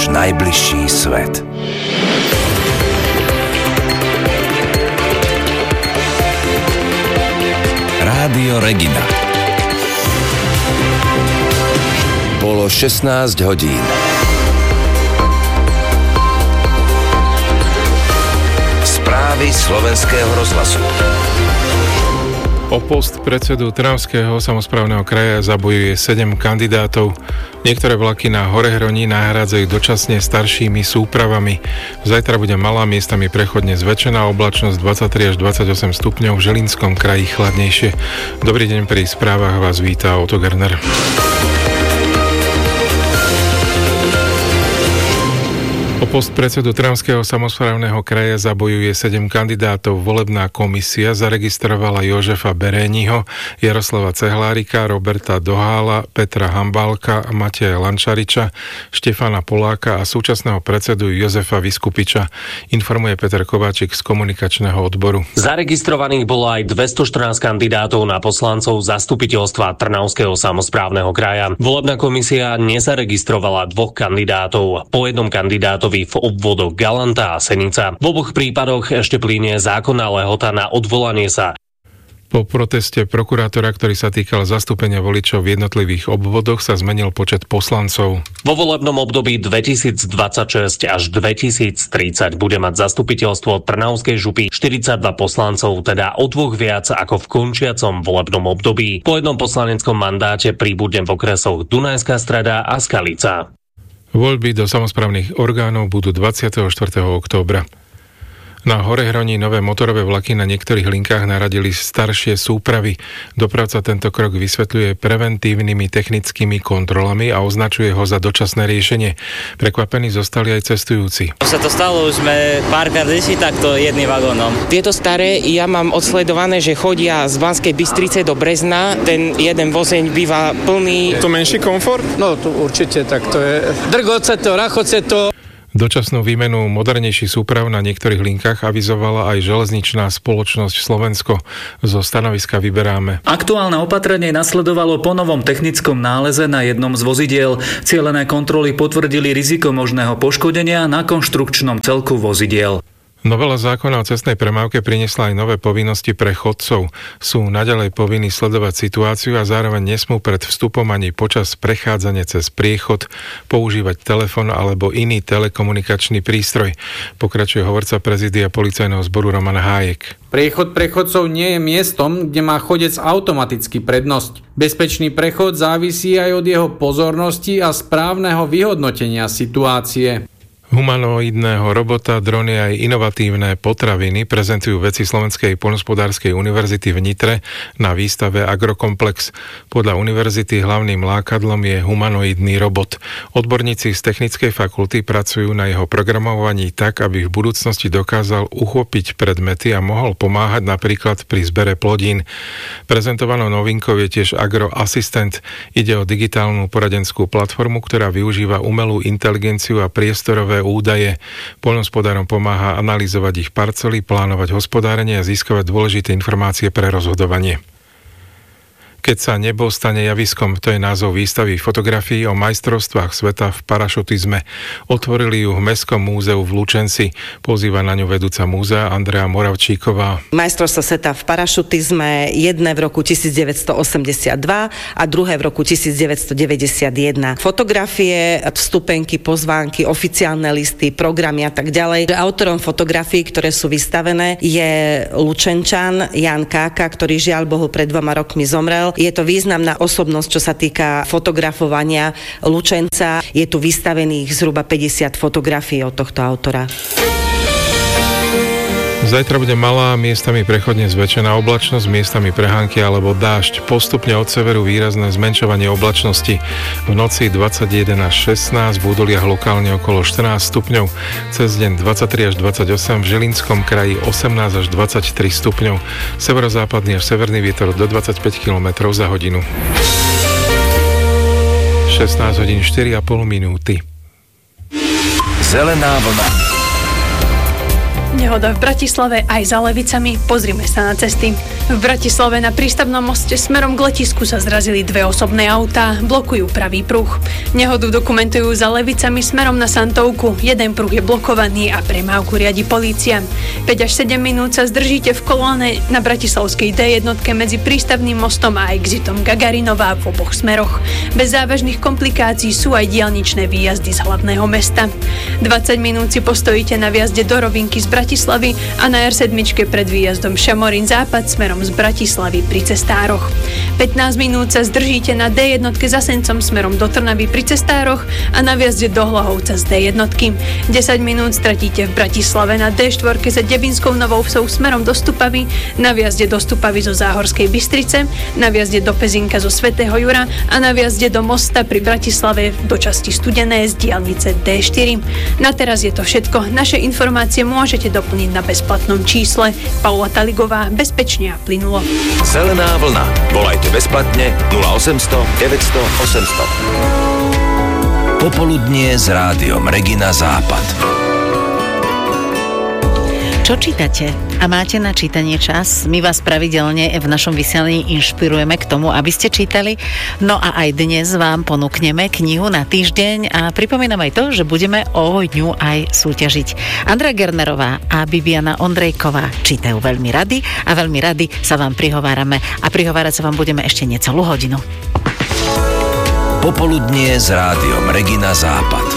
váš najbližší svet. Rádio Regina. Bolo 16 hodín. Správy Slovenského rozhlasu. O post predsedu Trnavského samosprávneho kraja zabojuje 7 kandidátov. Niektoré vlaky na Horehroní nahrádzajú dočasne staršími súpravami. Zajtra bude malá, miestami prechodne zväčšená oblačnosť, 23 až 28 stupňov, v Žilinskom kraji chladnejšie. Dobrý deň, pri správach vás víta Otto Gerner. O post predsedu Trnavského samosprávneho kraja zabojuje 7 kandidátov. Volebná komisia zaregistrovala Jožefa Beréniho, Jaroslava Cehlárika, Roberta Dohála, Petra Hambálka, Mateja Lančariča, Štefana Poláka a súčasného predsedu Jozefa Vyskupiča, informuje Peter Kováčik z komunikačného odboru. Zaregistrovaných bolo aj 214 kandidátov na poslancov zastupiteľstva Trnavského samosprávneho kraja. Volebná komisia nezaregistrovala 2 kandidátov. Po jednom kandidátovi v obvodoch Galanta a Senica. V oboch prípadoch ešte plynie zákonná lehota na odvolanie sa. Po proteste prokurátora, ktorý sa týkal zastúpenia voličov v jednotlivých obvodoch, sa zmenil počet poslancov. Vo volebnom období 2026 až 2030 bude mať zastupiteľstvo Trnavskej župy 42 poslancov, teda o 2 viac ako v končiacom volebnom období. Po jednom poslaneckom mandáte príbudne v okresoch Dunajská Streda a Skalica. Voľby do samosprávnych orgánov budú 24. októbra. Na Horehroní nové motorové vlaky na niektorých linkách naradili staršie súpravy. Dopravca tento krok vysvetľuje preventívnymi technickými kontrolami a označuje ho za dočasné riešenie. Prekvapení zostali aj cestujúci. Sa to stalo, už sme párkrát išli takto jedným vagónom. Tieto staré ja mám odsledované, že chodia z Banskej Bystrice do Brezna. Ten jeden vozeň býva plný. To menší komfort? No to určite, tak to je. Drgoce to, rachoce to. Dočasnú výmenu modernejších súprav na niektorých linkách avizovala aj železničná spoločnosť Slovensko. Zo stanoviska vyberáme. Aktuálne opatrenie nasledovalo po novom technickom náleze na jednom z vozidiel. Cielené kontroly potvrdili riziko možného poškodenia na konštrukčnom celku vozidiel. Novela zákona o cestnej premávke priniesla aj nové povinnosti pre chodcov. Sú naďalej povinní sledovať situáciu a zároveň nesmú pred vstupom ani počas prechádzania cez priechod používať telefón alebo iný telekomunikačný prístroj. Pokračuje hovorca prezídia policajného zboru Roman Hájek. Priechod pre chodcov nie je miestom, kde má chodec automaticky prednosť. Bezpečný prechod závisí aj od jeho pozornosti a správneho vyhodnotenia situácie. Humanoidného robota, drony aj inovatívne potraviny prezentujú vedci Slovenskej poľnohospodárskej univerzity v Nitre na výstave Agrokomplex. Podľa univerzity hlavným lákadlom je humanoidný robot. Odborníci z technickej fakulty pracujú na jeho programovaní tak, aby v budúcnosti dokázal uchopiť predmety a mohol pomáhať napríklad pri zbere plodín. Prezentovanou novinkou je tiež Agroasistent. Ide o digitálnu poradenskú platformu, ktorá využíva umelú inteligenciu a priestorové údaje. Poľnohospodárom pomáha analyzovať ich parcely, plánovať hospodárenie a získavať dôležité informácie pre rozhodovanie. Keď sa nebo stane javiskom, to je názov výstavy fotografií o majstrovstvách sveta v parašutizme. Otvorili ju v Mestskom múzeu v Lučenci. Pozýva na ňu vedúca múzea Andrea Moravčíková. Majstrovstvá sveta v parašutizme, jedné v roku 1982 a druhé v roku 1991. Fotografie, vstupenky, pozvánky, oficiálne listy, programy a tak ďalej. Autorom fotografií, ktoré sú vystavené, je Lučenčan Jan Káka, ktorý žiaľ Bohu pred 2 rokmi zomrel. Je to významná osobnosť, čo sa týka fotografovania Lučenca. Je tu vystavených zhruba 50 fotografií od tohto autora. Zajtra bude malá, miestami prechodne zväčšená oblačnosť, miestami prehánky alebo dážď. Postupne od severu výrazné zmenšovanie oblačnosti. V noci 21 až 16, v údoliach lokálne okolo 14 stupňov. Cez deň 23 až 28, v Žilinskom kraji 18 až 23 stupňov. Severozápadný až severný vietor do 25 km za hodinu. 16 hodín 4,5 minúty. Zelená vlna. Nehoda v Bratislave aj za Levicami. Pozrime sa na cesty. V Bratislave na prístavnom moste smerom k letisku sa zrazili dve osobné autá, blokujú pravý pruh. Nehodu dokumentujú za Levicami smerom na Santovku. Jeden pruh je blokovaný a premávku riadi polícia. 5 až 7 minút sa zdržíte v kolóne na bratislavskej D1 medzi prístavným mostom a exitom Gagarinová v oboch smeroch. Bez závažných komplikácií sú aj diaľničné výjazdy z hlavného mesta. 20 minút si postojíte na viazde do Rovinky z Bratislavy a na R7 pred výjazdom Šamorín západ smerom z Bratislavy pri Cestároch. 15 minút sa zdržíte na D1 za Sencom smerom do Trnavy pri Cestároch a na viazde do Hlohovca z D1. 10 minút stratíte v Bratislave na D4 za Devinskou Novou Vsou smerom do Stupavy, na viazde do Stupavy zo Záhorskej Bystrice, na viazde do Pezinka zo Svätého Jura a na viazde do Mosta pri Bratislave do časti Studené z diaľnice D4. Na teraz je to všetko. Naše informácie môžete doplniť na bezplatnom čísle. Paula Taligová, bezpečne a plynulo. Zelená vlna. Volajte bezplatne 0800 900 800. Popoludnie s rádiom Regina Západ. Čo čítate? A máte na čítanie čas? My vás pravidelne v našom vysielaní inšpirujeme k tomu, aby ste čítali. No a aj dnes vám ponúkneme knihu na týždeň a pripomínam aj to, že budeme o ňu aj súťažiť. Andrea Gernerová a Bibiana Ondrejková čítajú veľmi rady a veľmi rady sa vám prihovárame a prihovárať sa vám budeme ešte necelú hodinu. Popoludnie s rádiom Regina Západ.